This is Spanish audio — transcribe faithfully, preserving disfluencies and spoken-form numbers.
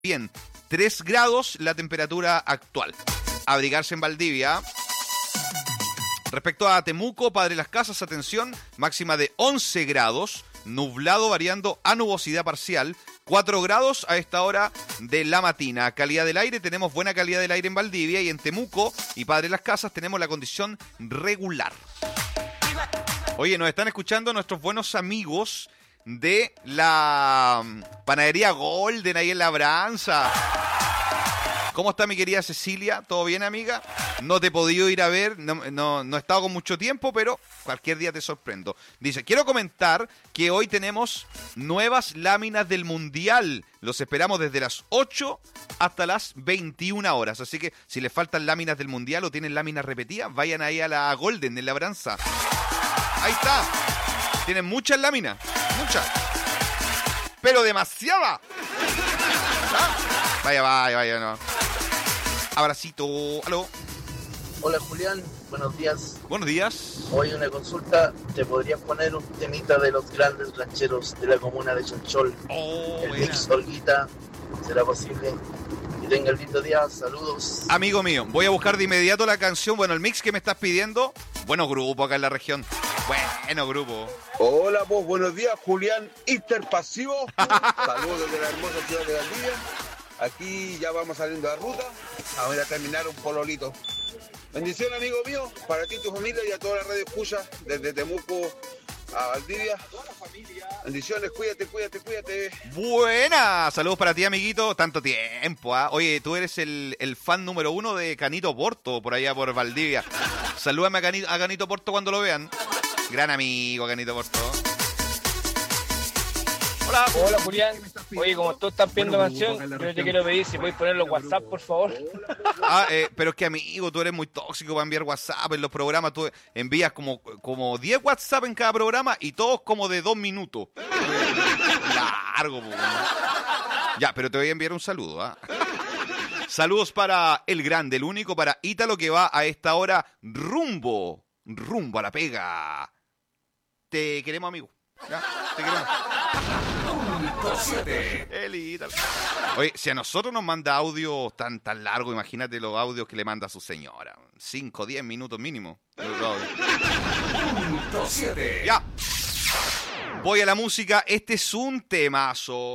Bien, tres grados la temperatura actual. Abrigarse en Valdivia. Respecto a Temuco, Padre Las Casas, atención, máxima de once grados, nublado variando a nubosidad parcial, cuatro grados a esta hora de la matina. Calidad del aire, tenemos buena calidad del aire en Valdivia, y en Temuco y Padre Las Casas tenemos la condición regular. Oye, nos están escuchando nuestros buenos amigos de la panadería Golden ahí en Labranza. ¿Cómo está mi querida Cecilia? ¿Todo bien, amiga? No te he podido ir a ver, no, no, no he estado con mucho tiempo, pero cualquier día te sorprendo. Dice, quiero comentar que hoy tenemos nuevas láminas del Mundial. Los esperamos desde las ocho hasta las veintiuna horas. Así que si les faltan láminas del Mundial o tienen láminas repetidas, vayan ahí a la Golden en Labranza. Ahí está. Tienen muchas láminas, muchas. Pero demasiada. ¿Ah? Vaya, vaya, vaya, no. Abracito. Aló. Hola Julián, buenos días. Buenos días. Hoy una consulta, ¿te podrías poner un temita de los grandes rancheros de la comuna de Cholchol? Oh, el buena. mix Olguita, ¿será posible? Que tenga el lindo día, saludos. Amigo mío, voy a buscar de inmediato la canción. Bueno, el mix que me estás pidiendo. Bueno, grupo acá en la región. Bueno, grupo. Hola, vos, buenos días, Julián Interpasivo. Saludos desde la hermosa ciudad de Valdivia. Aquí ya vamos saliendo a la ruta. Vamos a ir a terminar un pololito. Bendición, amigo mío, para ti, tu familia y a toda la radio escucha desde Temuco a Valdivia. Bendiciones, cuídate, cuídate, cuídate. Buena, saludos para ti, amiguito. Tanto tiempo, ¿ah? ¿eh? Oye, tú eres el, el fan número uno de Canito Porto, por allá por Valdivia. Salúdame a Canito, a Canito Porto cuando lo vean. Gran amigo, Canito Porto. Hola. Hola, Julián. Oye, como tú estás pidiendo canción, yo te quiero pedir si puedes ponerlo en WhatsApp, por favor. Ah, eh, pero es que, amigo, tú eres muy tóxico para enviar WhatsApp en los programas. Tú envías como, como diez WhatsApp en cada programa y todos como de dos minutos. Largo, po. Ya, pero te voy a enviar un saludo, ¿ah? Saludos para el grande, el único, para Ítalo, que va a esta hora rumbo, rumbo a la pega. Te queremos, amigo. ¿Ya? Te queremos. El Ítalo. Oye, si a nosotros nos manda audio tan, tan largo, imagínate los audios que le manda a su señora. cinco, diez minutos mínimo. Ya. Voy a la música. Este es un temazo.